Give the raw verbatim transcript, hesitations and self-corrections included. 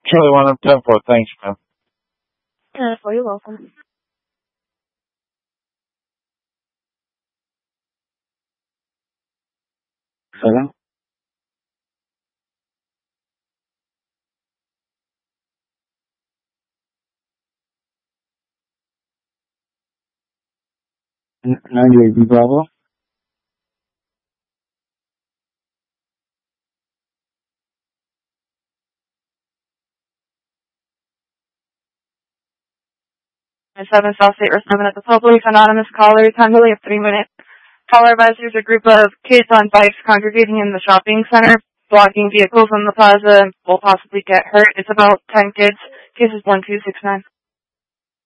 Charlie one up ten four, thanks, man. ten four, you're welcome. Seven. ninety-eight, Bravo. seven South State seven at the public, anonymous caller, time delay of three minutes. Caller advisors, a group of kids on bikes congregating in the shopping center, blocking vehicles in the plaza, will possibly get hurt. It's about ten kids. Cases one two six nine.